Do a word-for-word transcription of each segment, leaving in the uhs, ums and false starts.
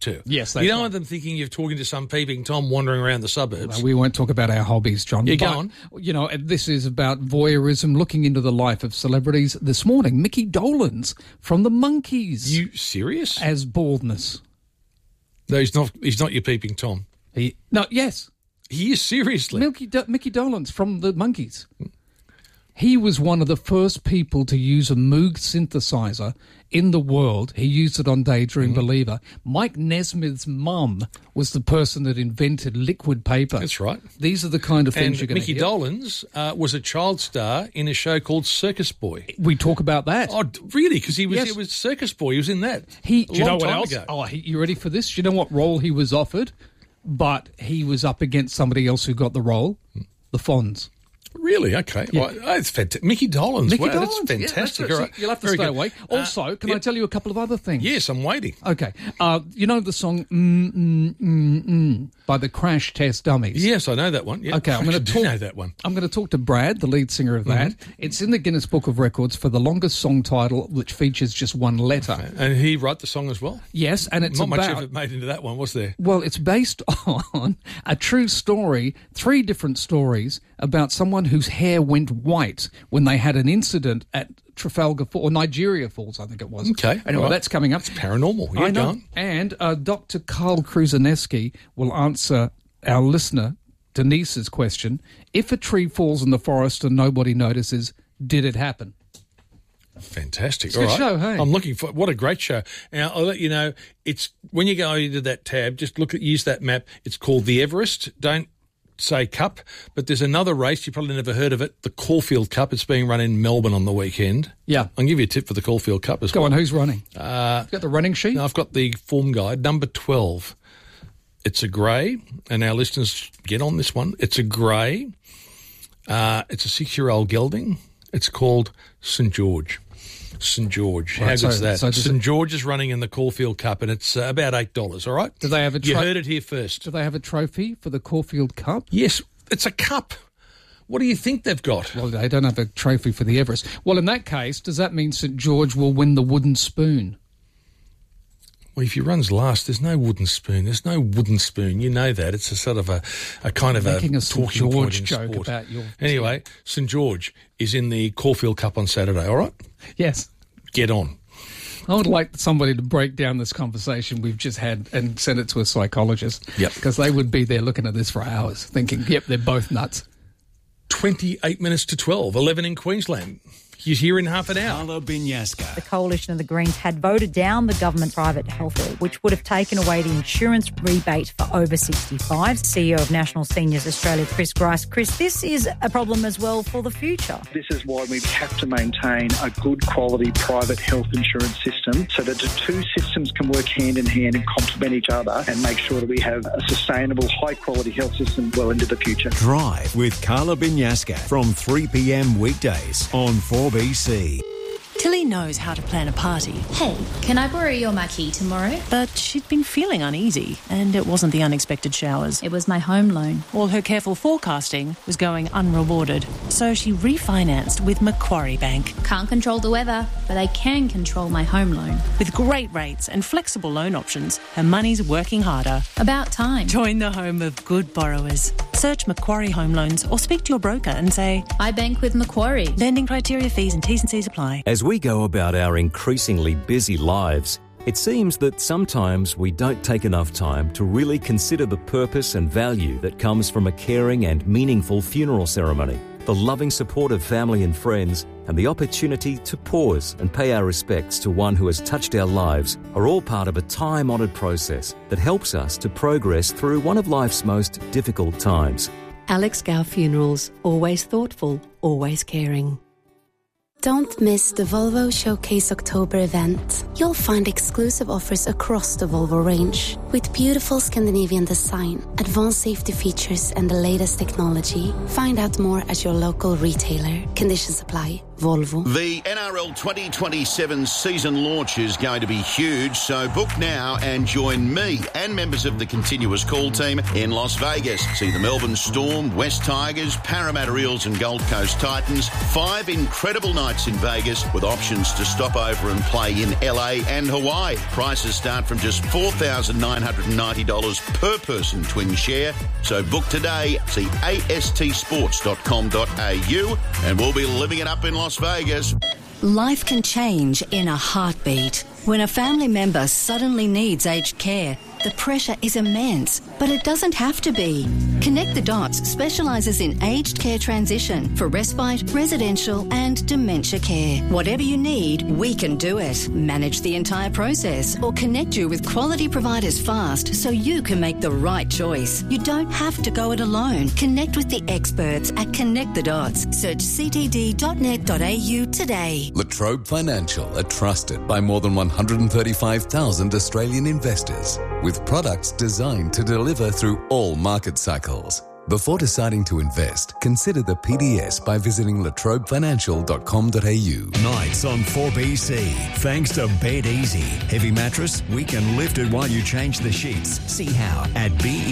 to. Yes, you don't right. want them thinking you're talking to some peeping Tom wandering around the suburbs. No, we won't talk about our hobbies, John. Yeah, but, go on. You know, this is about voyeurism, looking into the life of celebrities. This morning, Mickey Dolenz from the Monkees. You serious? As baldness. No, he's not. He's not your peeping Tom. He no, yes, he is seriously. Mickey Do- Mickey Dolenz from the Monkees. He was one of the first people to use a Moog synthesizer in the world. He used it on Daydream mm-hmm. Believer. Mike Nesmith's mum was the person that invented liquid paper. That's right. These are the kind of things and you're going to hear. Mickey Dolenz uh, was a child star in a show called Circus Boy. We talk about that. Oh, really? Because he was yes. it was Circus Boy. He was in that. He, a do you long know what time else? Ago. Oh, he, you ready for this? Do you know what role he was offered? But he was up against somebody else who got the role, the Fonz. Really? Okay. Yeah. Well, that's fantastic. Mickey Dolenz. Mickey wow, Dolenz. That's fantastic. Yeah, All that's right. You'll have to Very stay good. awake. Also, uh, can yep. I tell you a couple of other things? Yes, I'm waiting. Okay. Uh, you know the song mm, mm, mm, mm, by the Crash Test Dummies? Yes, I know that one. Yep. Okay, I'm going to talk. know that one. I'm going to talk to Brad, the lead singer of that. Mm-hmm. It's in the Guinness Book of Records for the longest song title, which features just one letter. Okay. And he wrote the song as well? Yes, and it's not about, much effort made into that one, was there? Well, it's based on a true story, three different stories about someone whose hair went white when they had an incident at Trafalgar Falls, or Nigeria Falls, I think it was. Okay. Anyway, right. that's coming up. It's paranormal. Yeah, I know. go on. And uh, Doctor Carl Kruzaneski will answer our listener, Denise's question. If a tree falls in the forest and nobody notices, did it happen? Fantastic. It's a All good right. show, hey? I'm looking for, what a great show. Now, I'll let you know, it's, when you go into that tab, just look at, use that map. It's called the Everest. Don't say Cup, but there's another race, you probably never heard of it, the Caulfield Cup. It's being run in Melbourne on the weekend. Yeah. I'll give you a tip for the Caulfield Cup as Go well. on, who's running? Uh, You've got the running sheet? No, I've got the form guide, number twelve. It's a grey, and our listeners get on this one. It's a grey. Uh, it's a six-year-old gelding. It's called Saint George. Saint George. How Right, good's so- that? so does Saint it- George is running in the Caulfield Cup, and it's uh, about eight dollars, all right? Do they have a You tro- heard it here first. Do they have a trophy for the Caulfield Cup? Yes, it's a cup. What do you think they've got? Well, they don't have a trophy for the Everest. Well, in that case, does that mean Saint George will win the wooden spoon? Well, if he runs last, there's no wooden spoon. There's no wooden spoon. You know that. It's a sort of a, a kind of Making a a Saint talking point George in joke sport. about your Anyway, Saint George is in the Caulfield Cup on Saturday, all right? Yes. Get on. I would like somebody to break down this conversation we've just had and send it to a psychologist. Yep. Because they would be there looking at this for hours thinking, yep, they're both nuts. twenty-eight minutes to twelve, eleven in Queensland. He's here in half an hour. Carla Binyaska. The Coalition of the Greens had voted down the government private health bill, which would have taken away the insurance rebate for over sixty-fives. C E O of National Seniors Australia, Chris Grice. Chris, this is a problem as well for the future. This is why we have to maintain a good quality private health insurance system so that the two systems can work hand in hand and complement each other and make sure that we have a sustainable, high-quality health system well into the future. Drive with Carla Binyaska from three p.m. weekdays on four B C. Tilly knows how to plan a party. Hey, can I borrow your marquee tomorrow? But she'd been feeling uneasy, and it wasn't the unexpected showers. It was my home loan. All her careful forecasting was going unrewarded. So she refinanced with Macquarie Bank. Can't control the weather, but I can control my home loan. With great rates and flexible loan options, her money's working harder. About time. Join the home of good borrowers. Search Macquarie Home Loans or speak to your broker and say, I bank with Macquarie. Lending criteria, fees and T's and C's apply. As we go about our increasingly busy lives, it seems that sometimes we don't take enough time to really consider the purpose and value that comes from a caring and meaningful funeral ceremony. The loving support of family and friends and the opportunity to pause and pay our respects to one who has touched our lives are all part of a time-honoured process that helps us to progress through one of life's most difficult times. Alex Gow Funerals. Always thoughtful, always caring. Don't miss the Volvo Showcase October event. You'll find exclusive offers across the Volvo range with beautiful Scandinavian design, advanced safety features and the latest technology. Find out more at your local retailer. Conditions apply. Volvo. The N R L twenty twenty-seven season launch is going to be huge, so book now and join me and members of the Continuous Call team in Las Vegas. See the Melbourne Storm, West Tigers, Parramatta Eels and Gold Coast Titans. Five incredible nights in Vegas with options to stop over and play in L A and Hawaii. Prices start from just four thousand nine hundred ninety dollars per person twin share. So book today. See A S T sports dot com dot A U and we'll be living it up in Las Vegas. Life can change in a heartbeat. When a family member suddenly needs aged care, the pressure is immense, but it doesn't have to be. Connect the Dots specialises in aged care transition for respite, residential and dementia care. Whatever you need, we can do it. Manage the entire process or connect you with quality providers fast so you can make the right choice. You don't have to go it alone. Connect with the experts at Connect the Dots. Search c t d dot net dot a u today. La Trobe Financial are trusted by more than one hundred thirty-five thousand Australian investors, with products designed to deliver through all market cycles. Before deciding to invest, consider the P D S by visiting la trobe financial dot com dot a u. Nights on four B C. Thanks to Bed Easy. Heavy mattress, we can lift it while you change the sheets. See how at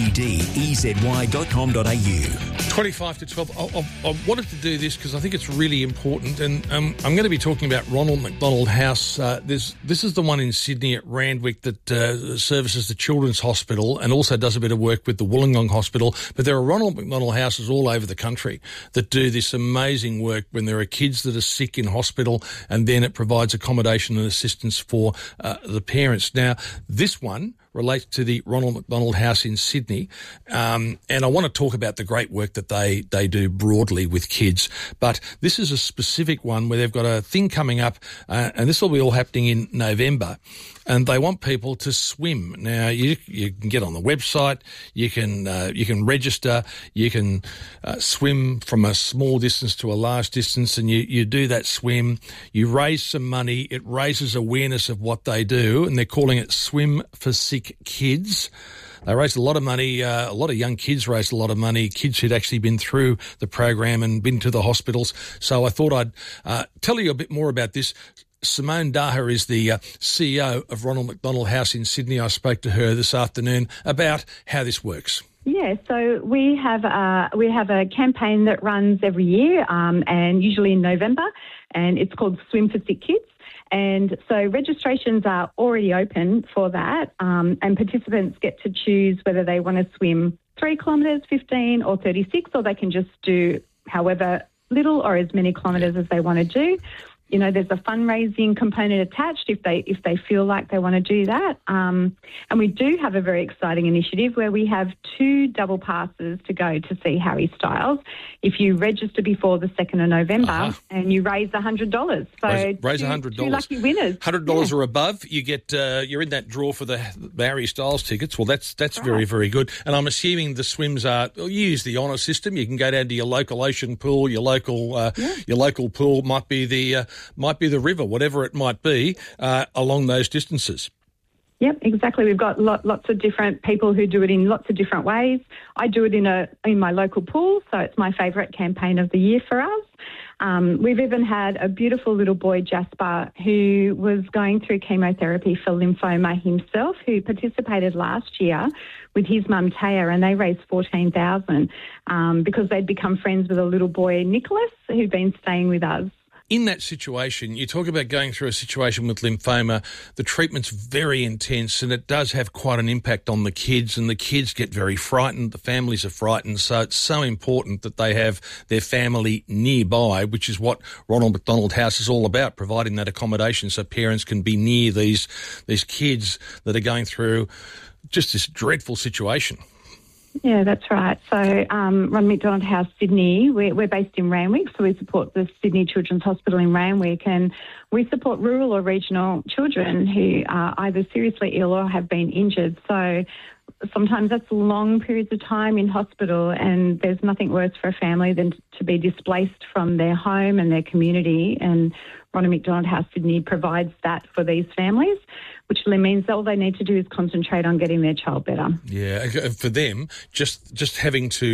bed dot com dot a u. twenty-five to twelve. I, I, I wanted to do this because I think it's really important, and um, I'm going to be talking about Ronald McDonald House. Uh, this this is the one in Sydney at Randwick that uh, services the Children's Hospital and also does a bit of work with the Wollongong Hospital. But there are Ronald McDonald houses all over the country that do this amazing work when there are kids that are sick in hospital, and then it provides accommodation and assistance for uh, the parents. Now, this one relates to the Ronald McDonald House in Sydney, um, and I want to talk about the great work that they, they do broadly with kids. But this is a specific one where they've got a thing coming up, uh, and this will be all happening in November, and they want people to swim. Now, you you can get on the website, you can uh, you can register, you can uh, swim from a small distance to a large distance, and you, you do that swim, you raise some money, it raises awareness of what they do, and they're calling it Swim for Sick Kids. They raised a lot of money, uh, a lot of young kids raised a lot of money, kids who'd actually been through the program and been to the hospitals. So I thought I'd uh, tell you a bit more about this. Simone Daha is the uh, C E O of Ronald McDonald House in Sydney. I spoke to her this afternoon about how this works. Yeah, so we have a, we have a campaign that runs every year um, and usually in November, and it's called Swim for Sick Kids. And so registrations are already open for that, um, and participants get to choose whether they want to swim three kilometres, fifteen or thirty-six, or they can just do however little or as many kilometres as they want to do. You know, there's a fundraising component attached if they if they feel like they want to do that. Um, and we do have a very exciting initiative where we have two double passes to go to see Harry Styles if you register before the second of November uh-huh. and you raise one hundred dollars. So raise, raise one hundred dollars. Two lucky winners. one hundred dollars yeah. or above, you get, uh, you're in that draw for the, the Harry Styles tickets. Well, that's that's right. very, very good. And I'm assuming the swims are, well, you use the honour system. You can go down to your local ocean pool, your local uh, yeah. your local pool might be the... Uh, might be the river, whatever it might be, uh, along those distances. Yep, exactly. We've got lot, lots of different people who do it in lots of different ways. I do it in a in my local pool, so it's my favourite campaign of the year for us. Um, we've even had a beautiful little boy, Jasper, who was going through chemotherapy for lymphoma himself, who participated last year with his mum, Taya, and they raised fourteen thousand dollars um, because they'd become friends with a little boy, Nicholas, who'd been staying with us. In that situation, you talk about going through a situation with lymphoma, the treatment's very intense and it does have quite an impact on the kids, and the kids get very frightened, the families are frightened, so it's so important that they have their family nearby, which is what Ronald McDonald House is all about, providing that accommodation so parents can be near these, these kids that are going through just this dreadful situation. Yeah, that's right. So um, Ronald McDonald House Sydney, we're, we're based in Randwick, so we support the Sydney Children's Hospital in Randwick, and we support rural or regional children who are either seriously ill or have been injured. So sometimes that's long periods of time in hospital, and there's nothing worse for a family than to be displaced from their home and their community, and Ronald McDonald House Sydney provides that for these families, which means all they need to do is concentrate on getting their child better. Yeah, for them, just just having to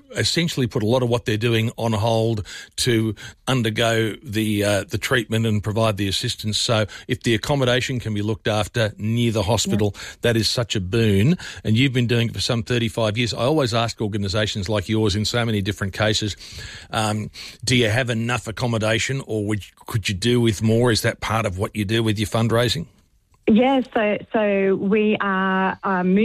essentially put a lot of what they're doing on hold to undergo the uh, the treatment and provide the assistance. So if the accommodation can be looked after near the hospital, yep. that is such a boon. And you've been doing it for some thirty-five years. I always ask organisations like yours in so many different cases, um, do you have enough accommodation, or would, could you do with more? Is that part of what you do with your fundraising? Yeah, so so we are uh, moving